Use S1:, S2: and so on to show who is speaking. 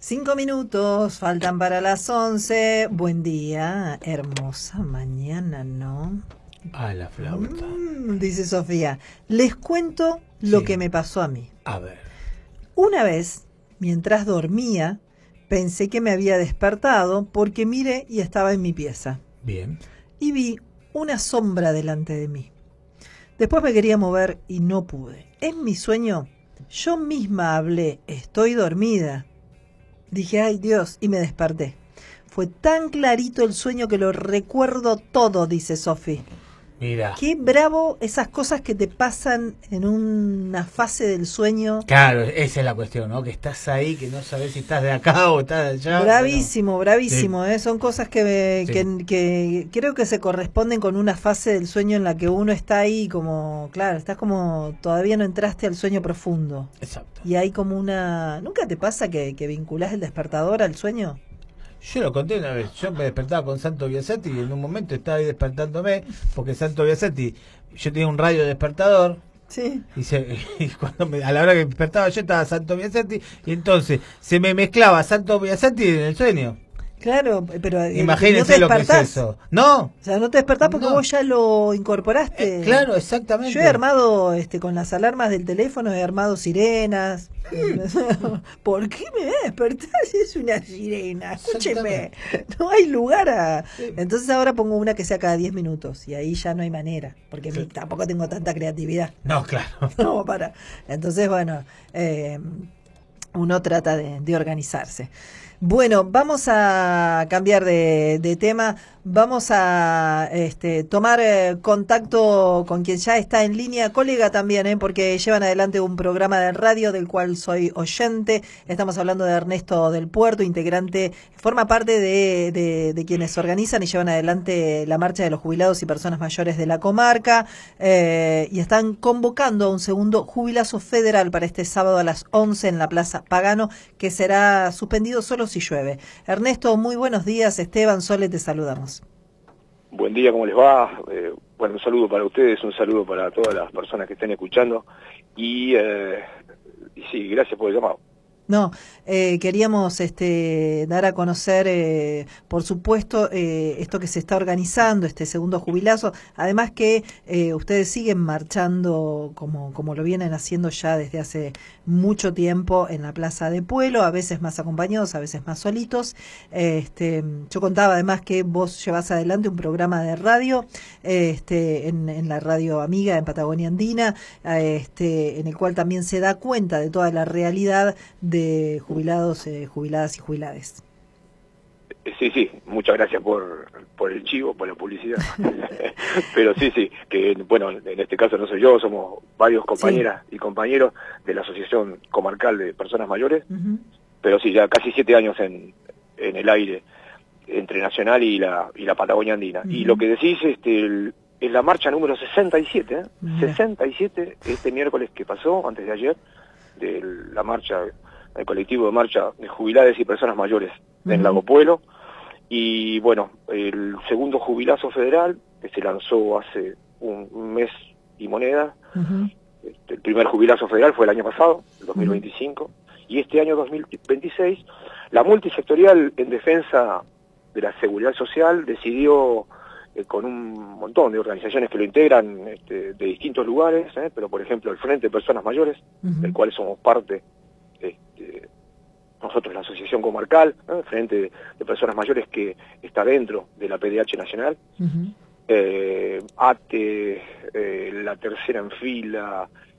S1: 5 minutos faltan para las 11. Buen día, hermosa mañana, ¿no?
S2: A la flauta.
S1: Dice Sofía. Les cuento lo
S2: Sí.
S1: que me pasó a mí.
S2: A ver.
S1: Una vez, mientras dormía, pensé que me había despertado porque miré y estaba en mi pieza.
S2: Bien.
S1: Y vi una sombra delante de mí. Después me quería mover y no pude. En mi sueño, yo misma hablé, estoy dormida. Dije, ay Dios, y me desperté. Fue tan clarito el sueño que lo recuerdo todo, dice Sofi.
S2: Mira.
S1: Qué bravo esas cosas que te pasan en una fase del sueño.
S2: Claro, esa es la cuestión, ¿no? Que estás ahí, que no sabes si estás de acá o estás de allá.
S1: Bravísimo,
S2: Bueno,
S1: bravísimo,
S2: sí.
S1: Son cosas
S2: Sí.
S1: que creo que se corresponden con una fase del sueño en la que uno está ahí como, claro, estás como, todavía no entraste al sueño profundo.
S2: Exacto.
S1: Y hay como una... ¿Nunca te pasa que vinculás el despertador al sueño?
S2: Yo lo conté una vez, yo me despertaba con Santo Biasetti y en un momento estaba ahí despertándome, porque Santo Biasetti, yo tenía un radio despertador,
S1: Sí.
S2: y cuando a la hora que despertaba yo estaba Santo Biasetti, y entonces se me mezclaba Santo Biasetti en el sueño.
S1: Claro, pero
S2: Imagínense
S1: no te
S2: lo que es
S1: despertás.
S2: eso. No,
S1: O sea, no te despertás porque
S2: no.
S1: vos ya lo incorporaste.
S2: Claro, exactamente.
S1: Yo he armado, con las alarmas del teléfono, he armado sirenas. ¿Por qué me voy a despertar si es una sirena? Escúcheme, no hay lugar a...
S2: Sí.
S1: Entonces ahora pongo una que sea cada 10 minutos y ahí ya no hay manera, porque
S2: Sí.
S1: tampoco tengo tanta creatividad.
S2: No, claro.
S1: No, para. Entonces, bueno, uno trata de organizarse. Bueno, vamos a cambiar de tema. Vamos a tomar contacto con quien ya está en línea, colega también, porque llevan adelante un programa de radio del cual soy oyente. Estamos hablando de Ernesto del Puerto, integrante, forma parte de quienes organizan y llevan adelante la marcha de los jubilados y personas mayores de la comarca, y están convocando a un segundo jubilazo federal para este sábado a las 11 en la Plaza Pagano, que será suspendido solo si llueve. Ernesto, muy buenos días. Esteban, Sole, te saludamos.
S3: Buen día, ¿cómo les va? Bueno, un saludo para ustedes, un saludo para todas las personas que estén escuchando y sí, gracias por el llamado.
S1: No, queríamos dar a conocer, por supuesto, esto que se está organizando, este segundo jubilazo, además que ustedes siguen marchando como lo vienen haciendo ya desde hace mucho tiempo en la Plaza de Pueblo, a veces más acompañados, a veces más solitos. Yo contaba además que vos llevas adelante un programa de radio en la radio amiga en Patagonia Andina, en el cual también se da cuenta de toda la realidad de jubilados, jubiladas y jubilades.
S3: Sí, muchas gracias por el chivo, por la publicidad. Pero sí, que bueno, en este caso no soy yo, somos varios compañeras y compañeros de la Asociación Comarcal de Personas Mayores, pero sí, ya casi 7 años en el aire, entre Nacional y la Patagonia Andina. Y lo que decís, es la marcha número 67, 67, este miércoles que pasó, antes de ayer, de la marcha, el colectivo de marcha de jubiladas y personas mayores en Lago Puelo. Y bueno, el segundo jubilazo federal, que se lanzó hace un mes y moneda. El primer jubilazo federal fue el año pasado, el 2025, y este año 2026, la multisectorial en defensa de la seguridad social decidió, con un montón de organizaciones que lo integran de distintos lugares, pero por ejemplo el Frente de Personas Mayores, del cual somos parte, nosotros la Asociación Comarcal, el Frente de Personas Mayores que está dentro de la PDH Nacional, ATE, la Tercera en Fila,